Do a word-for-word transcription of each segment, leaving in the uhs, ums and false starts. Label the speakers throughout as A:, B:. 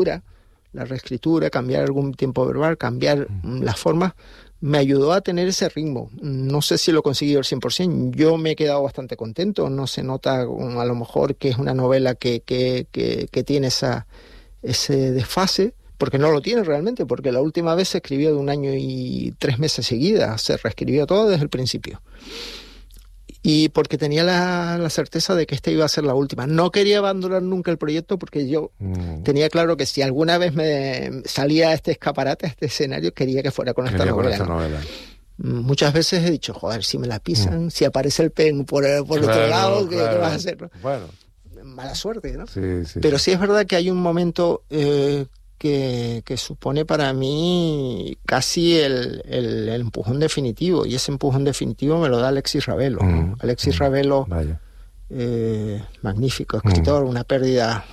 A: la reescritura, cambiar algún tiempo verbal, cambiar las formas, me ayudó a tener ese ritmo. No sé si lo conseguí al cien por ciento. Yo me he quedado bastante contento. No se nota a lo mejor que es una novela que, que, que, que tiene esa, ese desfase, porque no lo tiene realmente, porque la última vez se escribió de un año y tres meses seguidas, se reescribió todo desde el principio. Y porque tenía la, la certeza de que esta iba a ser la última. No quería abandonar nunca el proyecto porque yo mm. tenía claro que si alguna vez me salía a este escaparate, a este escenario, quería que fuera con esta novela. Con esta novela. Muchas veces he dicho, joder, si me la pisan, mm. si aparece el pen por, por claro, otro lado, ¿qué, claro. ¿qué vas a hacer?
B: Bueno.
A: Mala suerte, ¿no?
B: Sí, sí,
A: Pero
B: sí.
A: sí es verdad que hay un momento eh, que, que supone para mí casi el, el, el empujón definitivo, y ese empujón definitivo me lo da Alexis Ravelo. Mm, ¿no? Alexis mm, Ravelo, eh, magnífico escritor, mm. una pérdida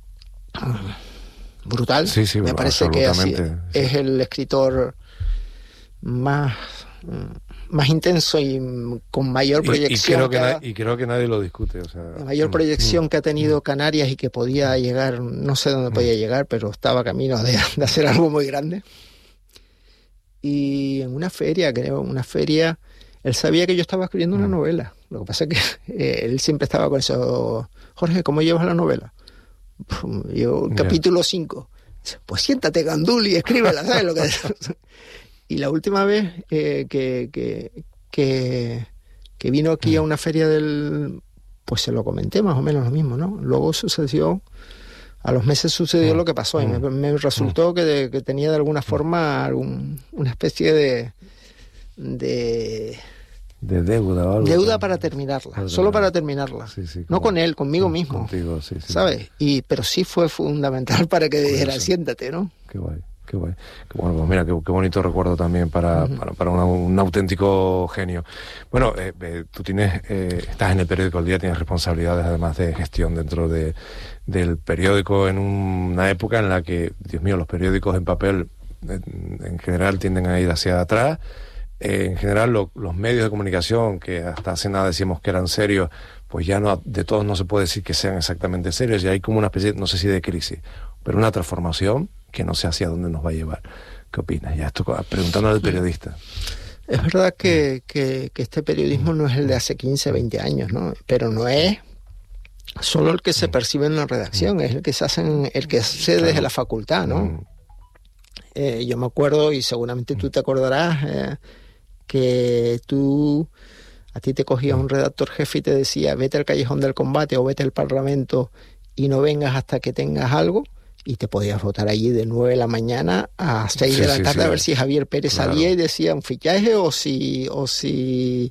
A: brutal.
B: Sí, sí,
A: me
B: bueno,
A: parece que así,
B: sí.
A: es el escritor más... más intenso y con mayor proyección.
B: Y, y, creo, que que na- y creo que nadie lo discute. O sea,
A: la mayor proyección mm, que ha tenido Canarias y que podía llegar, no sé dónde mm. podía llegar, pero estaba camino de, de hacer algo muy grande. Y en una feria, creo, una feria, él sabía que yo estaba escribiendo mm. una novela. Lo que pasa es que eh, él siempre estaba con eso. Jorge, ¿cómo llevas la novela? Yo, yeah. capítulo cinco. Pues siéntate, Gandul, y escríbela, ¿sabes lo que es? Y la última vez eh, que, que, que, que vino aquí a una feria del... Pues se lo comenté más o menos lo mismo, ¿no? Luego sucedió... A los meses sucedió lo que pasó y me, me resultó que, de, que tenía de alguna forma algún, una especie de... de
B: de deuda o algo.
A: Deuda para terminarla, para solo para terminarla.
B: Sí, sí,
A: no con él, conmigo mismo.
B: Contigo, sí, sí.
A: ¿Sabes? Y, pero sí fue fundamental para que dijera,
B: eso.
A: Siéntate, ¿no?
B: Qué guay. Qué bueno, qué bueno, pues mira, qué, qué bonito recuerdo también para, uh-huh. para, para una, un auténtico genio. Bueno, eh, eh, tú tienes, eh, estás en el periódico El Día, tienes responsabilidades además de gestión dentro de, del periódico en una época en la que, Dios mío, los periódicos en papel en, en general tienden a ir hacia atrás. Eh, en general lo, los medios de comunicación, que hasta hace nada decíamos que eran serios, pues ya no, de todos no se puede decir que sean exactamente serios, y hay como una especie, no sé si de crisis, pero una transformación que no sé hacia dónde nos va a llevar. ¿Qué opinas? Ya esto preguntando al periodista.
A: Es verdad que, que, que este periodismo no es el de hace quince, veinte años, ¿no? Pero no es solo el que se percibe en la redacción, es el que se hace, en, el que se hace desde la facultad, ¿no? Eh, yo me acuerdo, y seguramente tú te acordarás, eh, que tú, a ti te cogía un redactor jefe y te decía, vete al Callejón del Combate o vete al Parlamento y no vengas hasta que tengas algo. Y te podías votar allí de nueve de la mañana a seis sí, de la tarde sí, a ver sí. si Javier Pérez claro. salía y decía un fichaje o si o si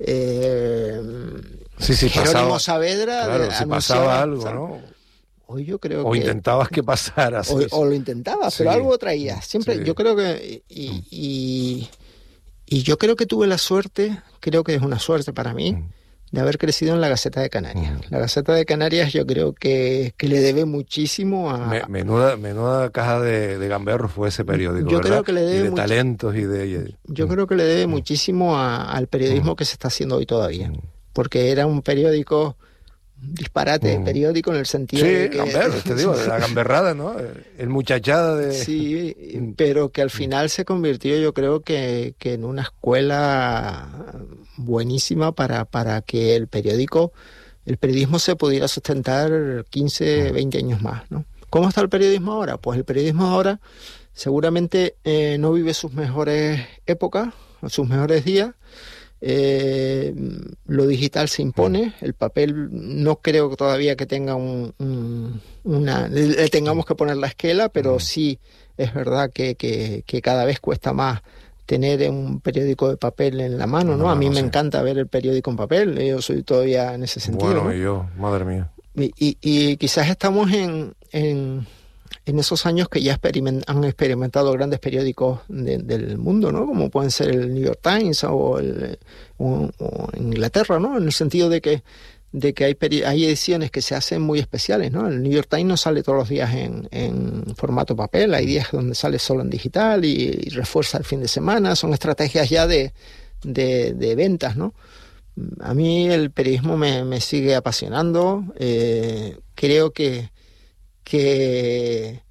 A: eh,
B: sí, sí,
A: Jerónimo
B: pasaba,
A: Saavedra
B: claro, si pasaba algo, ¿no?
A: Hoy yo creo
B: o
A: que
B: intentabas que pasara
A: o, o lo intentabas, sí. pero algo traías siempre. Sí. Yo creo que y, y, y yo creo que tuve la suerte, creo que es una suerte para mí. Mm. de haber crecido en la Gaceta de Canarias. Uh-huh. La Gaceta de Canarias yo creo que, que le debe muchísimo a...
B: Me, menuda, menuda caja de, de gamberros fue ese periódico,
A: yo
B: ¿verdad?
A: Creo que le debe
B: y de
A: mucho,
B: talentos y de... Y,
A: yo uh-huh. creo que le debe uh-huh. muchísimo a, al periodismo uh-huh. que se está haciendo hoy todavía. Uh-huh. Porque era un periódico... disparate uh-huh. periódico en el sentido
B: sí,
A: de que...
B: gamberro, te digo, de la gamberrada, ¿no? El muchachada de...
A: Sí, pero que al final se convirtió, yo creo que, que en una escuela buenísima para, para que el periódico, el periodismo se pudiera sustentar quince, veinte años más, ¿no? ¿Cómo está el periodismo ahora? Pues el periodismo ahora seguramente eh, no vive sus mejores épocas, sus mejores días. Eh, lo digital se impone, el papel no creo que todavía que tenga un, un una le tengamos que poner la esquela, pero sí es verdad que, que, que cada vez cuesta más tener un periódico de papel en la mano, ¿no? no a mí no me sé. encanta ver el periódico en papel, yo soy todavía en ese sentido.
B: Bueno,
A: ¿no?
B: y yo, madre mía.
A: Y, y, y quizás estamos en, en en esos años que ya experiment, han experimentado grandes periódicos de, del mundo, ¿no? Como pueden ser el New York Times o, el, o, o Inglaterra, ¿no? En el sentido de que de que hay, peri- hay ediciones que se hacen muy especiales, ¿no? El New York Times no sale todos los días en, en formato papel, hay días donde sale solo en digital y, y refuerza el fin de semana, son estrategias ya de, de, de ventas, ¿no? A mí el periodismo me, me sigue apasionando, eh, creo que que